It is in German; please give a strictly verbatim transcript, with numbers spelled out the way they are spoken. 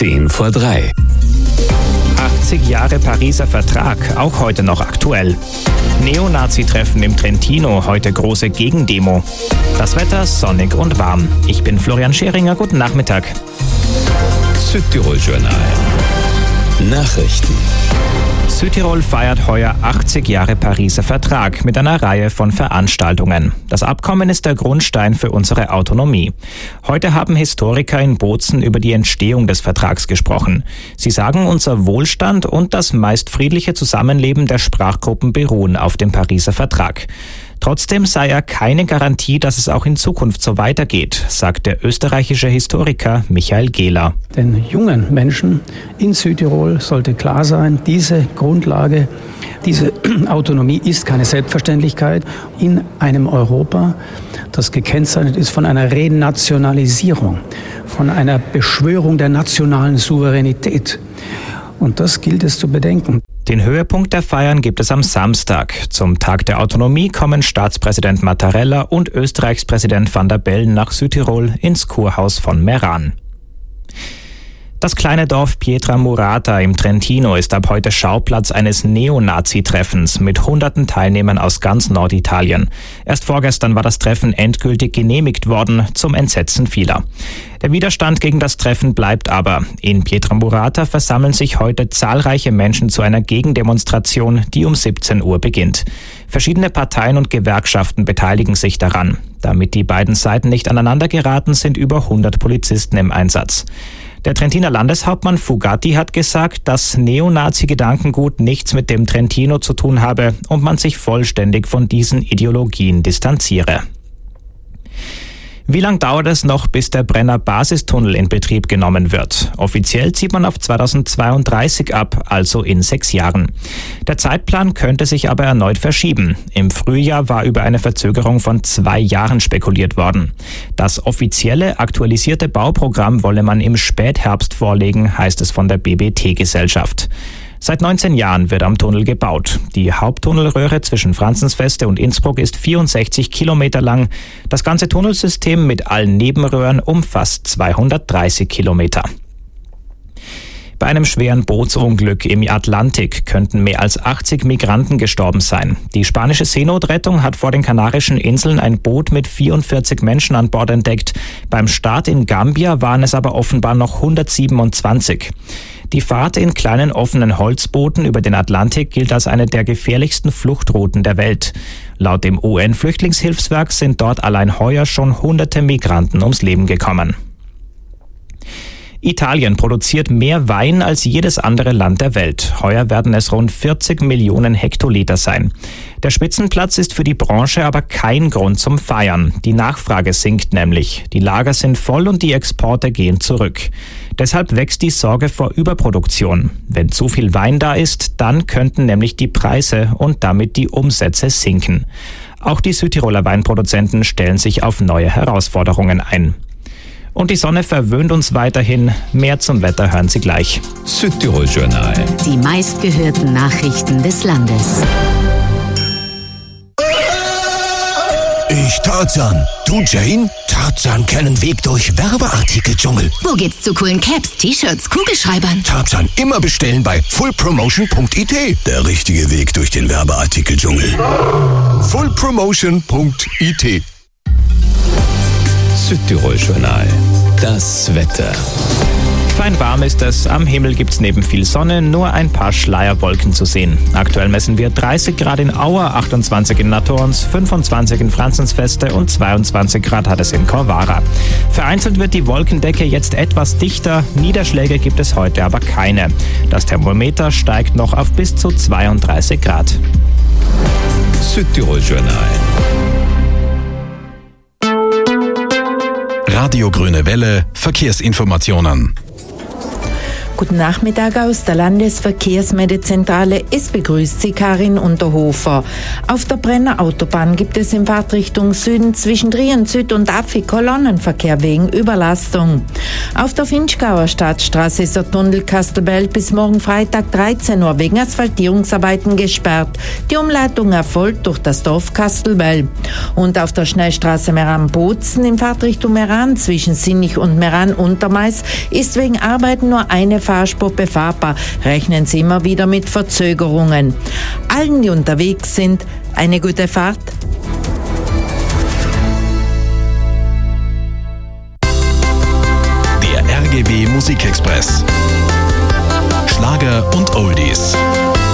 Zehn vor drei. achtzig Jahre Pariser Vertrag, auch heute noch aktuell. Neonazi-Treffen im Trentino, heute große Gegendemo. Das Wetter sonnig und warm. Ich bin Florian Scheringer, guten Nachmittag. Südtirol-Journal. Nachrichten. Südtirol feiert heuer achtzig Jahre Pariser Vertrag mit einer Reihe von Veranstaltungen. Das Abkommen ist der Grundstein für unsere Autonomie. Heute haben Historiker in Bozen über die Entstehung des Vertrags gesprochen. Sie sagen, unser Wohlstand und das meist friedliche Zusammenleben der Sprachgruppen beruhen auf dem Pariser Vertrag. Trotzdem sei er keine Garantie, dass es auch in Zukunft so weitergeht, sagt der österreichische Historiker Michael Gehler. Den jungen Menschen in Südtirol sollte klar sein, diese Grundlage, diese Autonomie ist keine Selbstverständlichkeit in einem Europa, das gekennzeichnet ist von einer Renationalisierung, von einer Beschwörung der nationalen Souveränität. Und das gilt es zu bedenken. Den Höhepunkt der Feiern gibt es am Samstag. Zum Tag der Autonomie kommen Staatspräsident Mattarella und Österreichs Präsident Van der Bellen nach Südtirol ins Kurhaus von Meran. Das kleine Dorf Pietrammurata im Trentino ist ab heute Schauplatz eines Neonazi-Treffens mit hunderten Teilnehmern aus ganz Norditalien. Erst vorgestern war das Treffen endgültig genehmigt worden, zum Entsetzen vieler. Der Widerstand gegen das Treffen bleibt aber. In Pietrammurata versammeln sich heute zahlreiche Menschen zu einer Gegendemonstration, die um siebzehn Uhr beginnt. Verschiedene Parteien und Gewerkschaften beteiligen sich daran. Damit die beiden Seiten nicht aneinander geraten, sind über hundert Polizisten im Einsatz. Der Trentiner Landeshauptmann Fugatti hat gesagt, dass Neonazi-Gedankengut nichts mit dem Trentino zu tun habe und man sich vollständig von diesen Ideologien distanziere. Wie lang dauert es noch, bis der Brenner Basistunnel in Betrieb genommen wird? Offiziell zieht man auf zweitausendzweiunddreißig ab, also in sechs Jahren. Der Zeitplan könnte sich aber erneut verschieben. Im Frühjahr war über eine Verzögerung von zwei Jahren spekuliert worden. Das offizielle, aktualisierte Bauprogramm wolle man im Spätherbst vorlegen, heißt es von der B B T-Gesellschaft. Seit neunzehn Jahren wird am Tunnel gebaut. Die Haupttunnelröhre zwischen Franzensfeste und Innsbruck ist vierundsechzig Kilometer lang. Das ganze Tunnelsystem mit allen Nebenröhren umfasst zweihundertdreißig Kilometer. Bei einem schweren Bootsunglück im Atlantik könnten mehr als achtzig Migranten gestorben sein. Die spanische Seenotrettung hat vor den Kanarischen Inseln ein Boot mit vierundvierzig Menschen an Bord entdeckt. Beim Start in Gambia waren es aber offenbar noch hundertsiebenundzwanzig. Die Fahrt in kleinen offenen Holzbooten über den Atlantik gilt als eine der gefährlichsten Fluchtrouten der Welt. Laut dem U N-Flüchtlingshilfswerk sind dort allein heuer schon hunderte Migranten ums Leben gekommen. Italien produziert mehr Wein als jedes andere Land der Welt. Heuer werden es rund vierzig Millionen Hektoliter sein. Der Spitzenplatz ist für die Branche aber kein Grund zum Feiern. Die Nachfrage sinkt nämlich. Die Lager sind voll und die Exporte gehen zurück. Deshalb wächst die Sorge vor Überproduktion. Wenn zu viel Wein da ist, dann könnten nämlich die Preise und damit die Umsätze sinken. Auch die Südtiroler Weinproduzenten stellen sich auf neue Herausforderungen ein. Und die Sonne verwöhnt uns weiterhin. Mehr zum Wetter hören Sie gleich. Südtirol-Journal. Die meistgehörten Nachrichten des Landes. Ich Tarzan. Du Jane? Tarzan kennen Weg durch Werbeartikeldschungel. Wo geht's zu coolen Caps, T-Shirts, Kugelschreibern? Tarzan immer bestellen bei full promotion punkt i t. Der richtige Weg durch den Werbeartikeldschungel. full promotion punkt i t. Südtirol-Journal. Das Wetter. Fein warm ist es. Am Himmel gibt's neben viel Sonne nur ein paar Schleierwolken zu sehen. Aktuell messen wir dreißig Grad in Auer, achtundzwanzig in Natorns, fünfundzwanzig in Franzensfeste und zweiundzwanzig Grad hat es in Corvara. Vereinzelt wird die Wolkendecke jetzt etwas dichter. Niederschläge gibt es heute aber keine. Das Thermometer steigt noch auf bis zu zweiunddreißig Grad. Südtirol-Journal. Radio Grüne Welle, Verkehrsinformationen. Guten Nachmittag aus der Landesverkehrsmeldezentrale. Es begrüßt Sie Karin Unterhofer. Auf der Brenner Autobahn gibt es in Fahrtrichtung Süden zwischen Trient Süd und Affi Kolonnenverkehr wegen Überlastung. Auf der Finchgauer Stadtstraße ist der Tunnel Kastelbell bis morgen Freitag dreizehn Uhr wegen Asphaltierungsarbeiten gesperrt. Die Umleitung erfolgt durch das Dorf Kastelbell. Und auf der Schnellstraße Meran-Bozen in Fahrtrichtung Meran zwischen Sinnich und Meran-Untermais ist wegen Arbeiten nur eine Fahrspur befahrbar. Rechnen Sie immer wieder mit Verzögerungen. Allen, die unterwegs sind, eine gute Fahrt. Der R G B Musikexpress. Schlager und Oldies.